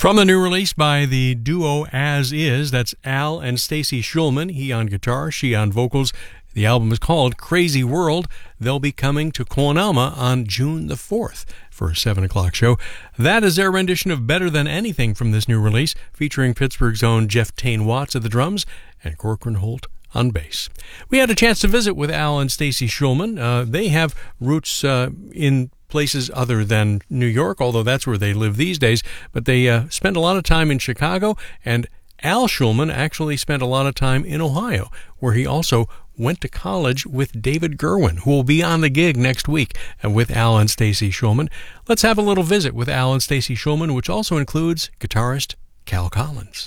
From the new release by the duo As Is, that's Al and Stacy Schulman, he on guitar, she on vocals. The album is called Crazy World. They'll be coming to Coanalma on June the 4th for a 7 o'clock show. That is their rendition of Better Than Anything from this new release, featuring Pittsburgh's own Jeff Tain Watts at the drums and Corcoran Holt on bass. We had a chance to visit with Al and Stacy Schulman. They have roots in places other than New York, although that's where they live these days, but they spend a lot of time in Chicago, and Al Schulman actually spent a lot of time in Ohio, where he also went to college with David Gerwin, who will be on the gig next week with Al and Stacy Schulman. Let's have a little visit with Al and Stacy Schulman, which also includes guitarist Cal Collins.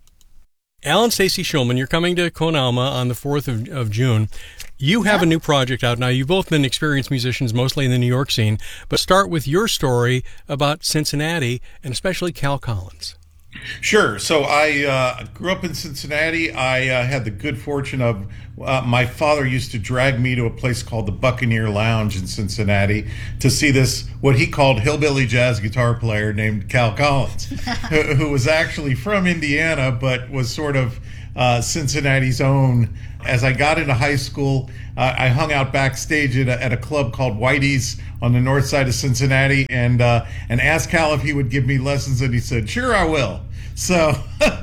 Al and Stacy Schulman, you're coming to Coanalma on the 4th of June. You have a new project out now. You've both been experienced musicians, mostly in the New York scene, but start with your story about Cincinnati and especially Cal Collins. Sure. So I grew up in Cincinnati. I had the good fortune of my father used to drag me to a place called the Buccaneer Lounge in Cincinnati to see this, what he called hillbilly jazz guitar player named Cal Collins, who was actually from Indiana, but was sort of Cincinnati's own. As I got into high school, I hung out backstage at a club called Whitey's on the north side of Cincinnati, and asked Cal if he would give me lessons, and he said, "Sure, I will." So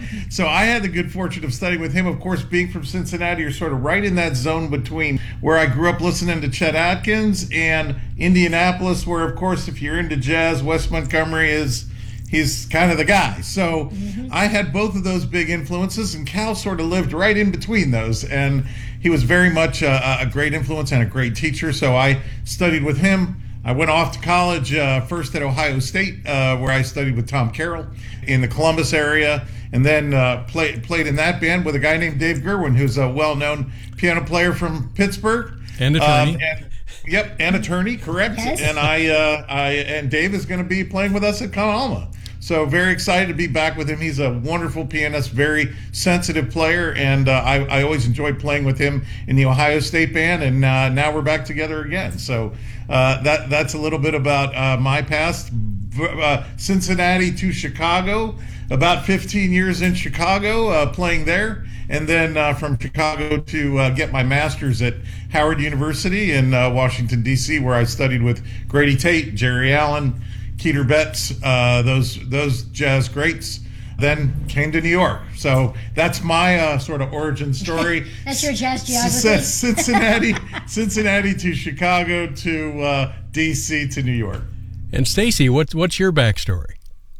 I had the good fortune of studying with him. Of course, being from Cincinnati, you're sort of right in that zone between where I grew up listening to Chet Atkins and Indianapolis, where, of course, if you're into jazz, Wes Montgomery he's kind of the guy. So I had both of those big influences, and Cal sort of lived right in between those. And he was very much a great influence and a great teacher. So I studied with him. I went off to college, first at Ohio State, where I studied with Tom Carroll in the Columbus area, and then played in that band with a guy named Dave Gerwin, who's a well-known piano player from Pittsburgh. And attorney. And attorney, correct. Yes. And and Dave is going to be playing with us at Coanalma. So very excited to be back with him. He's a wonderful pianist, very sensitive player, and I always enjoyed playing with him in the Ohio State band, and now we're back together again. So that's a little bit about my past. Cincinnati to Chicago, about 15 years in Chicago, playing there, and then from Chicago to get my master's at Howard University in Washington, D.C., where I studied with Grady Tate, Jerry Allen, Keter Betts, those jazz greats, then came to New York. So that's my sort of origin story. That's your jazz geography. Cincinnati to Chicago to D.C. to New York. And Stacy, what's your backstory?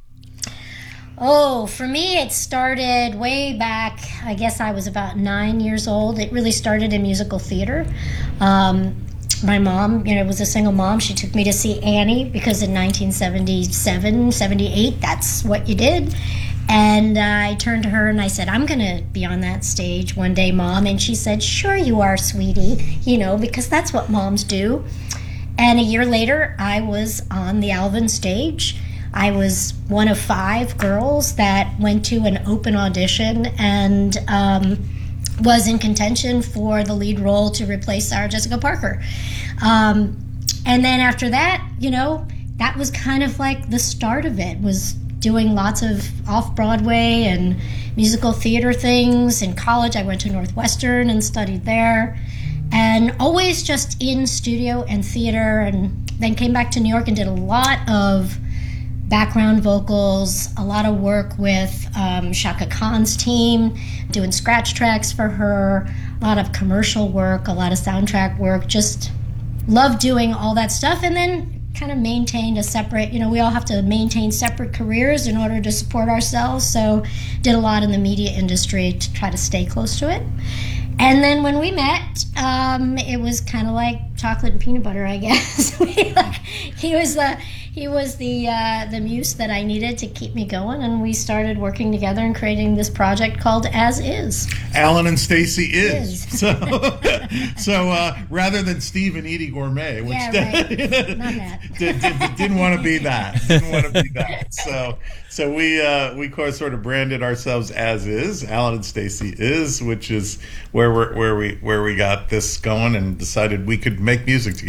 Oh, for me, it started way back. I guess I was about 9 years old. It really started in musical theater. My mom, was a single mom. She took me to see Annie because in 1977, 78, that's what you did. And I turned to her and I said, "I'm going to be on that stage one day, Mom." And she said, "Sure you are, sweetie," because that's what moms do. And a year later, I was on the Alvin stage. I was one of 5 girls that went to an open audition and was in contention for the lead role to replace Sarah Jessica Parker. And then after that, that was kind of like the start of it, was doing lots of off-Broadway and musical theater things. In college, I went to Northwestern and studied there. And always just in studio and theater, and then came back to New York and did a lot of background vocals, a lot of work with Shaka Khan's team, doing scratch tracks for her, a lot of commercial work, a lot of soundtrack work, just loved doing all that stuff. And then kind of maintained a separate, we all have to maintain separate careers in order to support ourselves. So did a lot in the media industry to try to stay close to it. And then when we met, it was kind of like chocolate and peanut butter, I guess. He was the muse that I needed to keep me going, and we started working together and creating this project called As Is. Alan and Stacy is. So rather than Steve and Edie Gourmet, which not that. didn't want to be that. So we sort of branded ourselves As Is. Alan and Stacy is, which is where we got this going and decided we could make music together.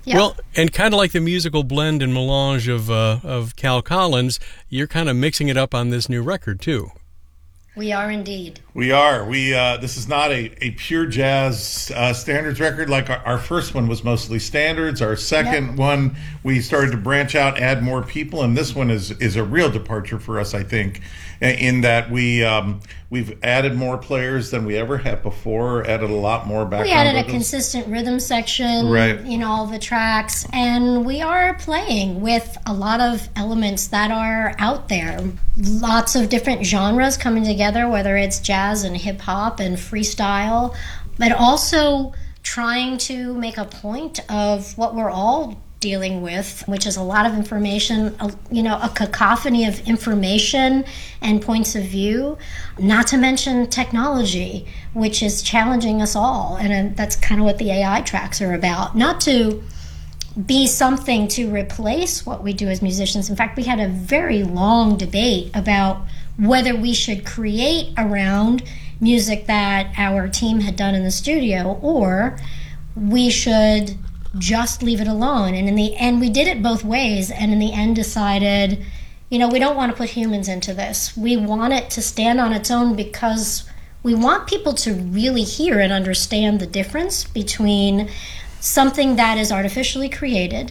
Yeah. Well, and kind of like the musical blend and melange of Cal Collins, you're kind of mixing it up on this new record too. We are indeed. We are. This is not a pure jazz standards record. Like our first one was mostly standards. Our second one, we started to branch out, add more people, and this one is a real departure for us, I think, in that we've added more players than we ever have before. Added a lot more background. We added a vocals. consistent rhythm section Right. in all the tracks, and we are playing with a lot of elements that are out there. Lots of different genres coming together, whether it's jazz and hip hop and freestyle, but also trying to make a point of what we're all dealing with, which is a lot of information, a cacophony of information and points of view, not to mention technology, which is challenging us all. And that's kind of what the AI tracks are about. Not to be something to replace what we do as musicians. In fact, we had a very long debate about whether we should create around music that our team had done in the studio, or we should just leave it alone. And in the end, we did it both ways, and in the end decided, we don't want to put humans into this. We want it to stand on its own because we want people to really hear and understand the difference between something that is artificially created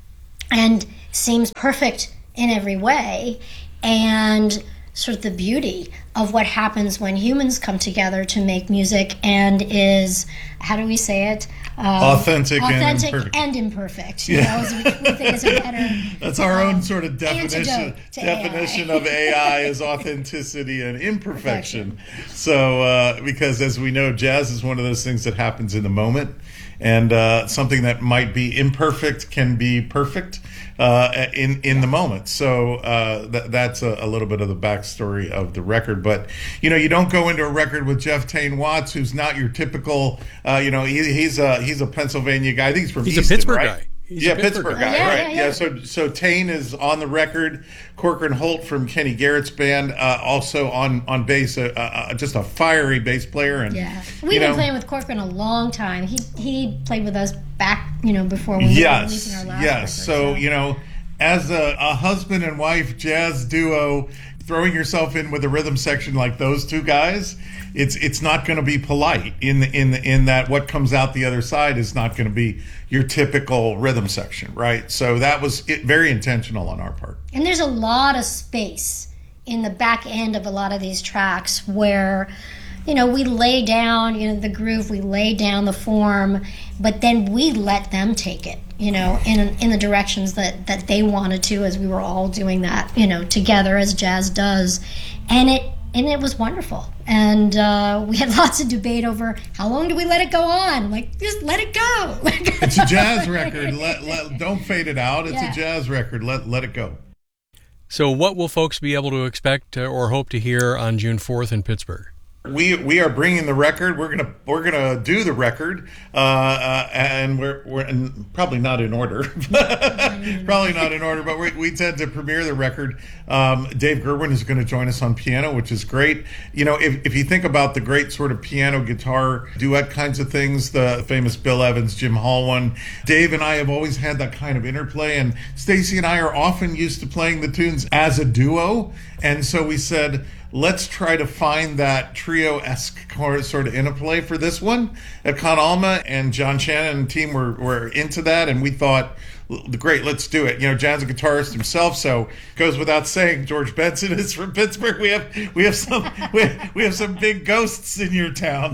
and seems perfect in every way, and sort of the beauty of what happens when humans come together to make music and is, how do we say it? Authentic and imperfect. We think is a better. That's our own sort of antidote definition to of AI is authenticity and imperfection. So, because as we know, jazz is one of those things that happens in the moment, and something that might be imperfect can be perfect in the moment. So that's a little bit of the backstory of the record. But you don't go into a record with Jeff Tain Watts, who's not your typical. He's a Pennsylvania guy. I think he's from Easton, a Pittsburgh right? guy. He's a a Pittsburgh guy, right? Yeah. So Tain is on the record. Corcoran Holt from Kenny Garrett's band, also on bass, just a fiery bass player. And we've been playing with Corcoran a long time. He played with us back, before we were releasing our last record. So as a husband and wife jazz duo, throwing yourself in with a rhythm section like those two guys, it's not going to be polite in that what comes out the other side is not going to be your typical rhythm section, right? So that was very intentional on our part. And there's a lot of space in the back end of a lot of these tracks where, we lay down, the groove, we lay down the form, but then we let them take it, in the directions that they wanted to, as we were all doing that, together as jazz does. And it was wonderful. And we had lots of debate over how long do we let it go on? Like, just let it go. It's a jazz record. Don't fade it out. It's a jazz record. Let it go. So what will folks be able to expect or hope to hear on June 4th in Pittsburgh? We are bringing the record. We're gonna do the record, and we're probably not in order. Probably not in order, but we tend to premiere the record. Dave Gerwin is going to join us on piano, which is great. If you think about the great sort of piano guitar duet kinds of things, the famous Bill Evans, Jim Hall one, Dave and I have always had that kind of interplay, and Stacy and I are often used to playing the tunes as a duo, and so we said, let's try to find that trio-esque sort of interplay for this one. At Con Alma and John Shannon and team were into that, and we thought, great, let's do it. John's a guitarist himself, so goes without saying. George Benson is from Pittsburgh. We have some big ghosts in your town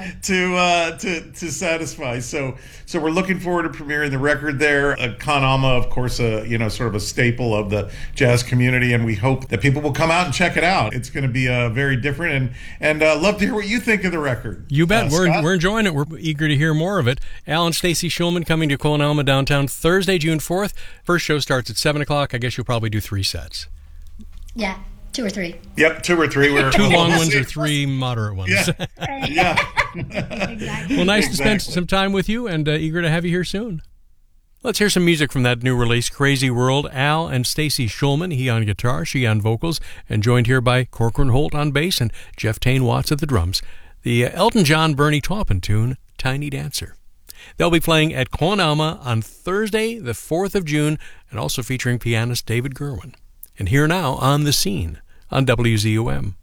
to satisfy. So we're looking forward to premiering the record there. Con Alma, of course, sort of a staple of the jazz community, and we hope that people will come out and check it out. It's going to be very different, and love to hear what you think of the record. You bet. Scott? We're enjoying it. We're eager to hear more of it. Al and Stacy Shulman coming to Con Alma downtown Thursday, June 4th. First show starts at 7 o'clock. I guess you'll probably do 3 sets. Yeah, 2 or 3. Yep, 2 or 3. We're 2 long ones or 3 moderate ones. Yeah. Exactly. Well, nice to spend some time with you, and eager to have you here soon. Let's hear some music from that new release, Crazy World. Al and Stacy Shulman, he on guitar, she on vocals, and joined here by Corcoran Holt on bass and Jeff Tain Watts at the drums. The Elton John, Bernie Taupin tune, Tiny Dancer. They'll be playing at Quan Alma on Thursday, the 4th of June, and also featuring pianist David Gerwin. And here now on The Scene on WZUM.